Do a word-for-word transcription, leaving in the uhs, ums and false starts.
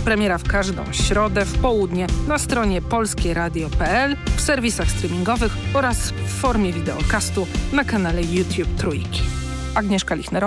Premiera w każdą środę w południe na stronie polskie radio kropka p l, w serwisach streamingowych oraz w formie wideokastu na kanale YouTube Trójki. Agnieszka Lichner.